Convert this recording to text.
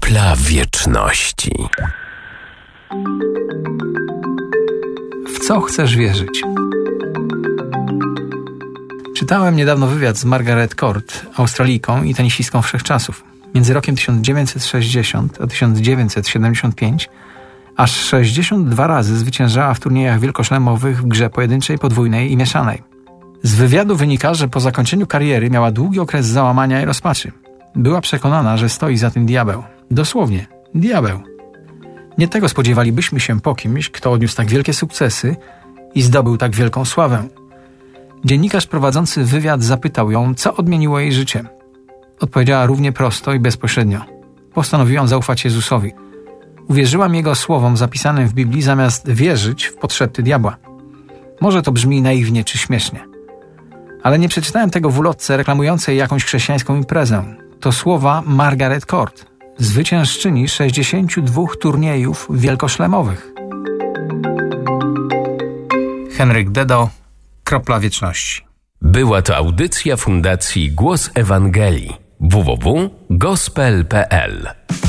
Kropla wieczności. W co chcesz wierzyć? Czytałem niedawno wywiad z Margaret Court, Australijką i tenisistką wszechczasów. Między rokiem 1960 a 1975 aż 62 razy zwyciężała w turniejach wielkoszlemowych w grze pojedynczej, podwójnej i mieszanej. Z wywiadu wynika, że po zakończeniu kariery miała długi okres załamania i rozpaczy. Była przekonana, że stoi za tym diabeł. Dosłownie, diabeł. Nie tego spodziewalibyśmy się po kimś, kto odniósł tak wielkie sukcesy i zdobył tak wielką sławę. Dziennikarz prowadzący wywiad zapytał ją, co odmieniło jej życie. Odpowiedziała równie prosto i bezpośrednio. Postanowiłam zaufać Jezusowi. Uwierzyłam Jego słowom zapisanym w Biblii zamiast wierzyć w podszepty diabła. Może to brzmi naiwnie czy śmiesznie. Ale nie przeczytałem tego w ulotce reklamującej jakąś chrześcijańską imprezę. To słowa Margaret Court, zwyciężczyni 62 turniejów wielkoszlemowych. Henryk Dedo, Kropla wieczności. Była to audycja Fundacji Głos Ewangelii. www.gospel.pl